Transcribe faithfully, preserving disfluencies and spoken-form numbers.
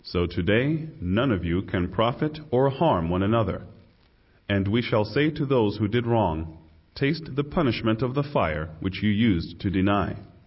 So today none of you can profit or harm one another. And we shall say to those who did wrong, taste the punishment of the fire which you used to deny.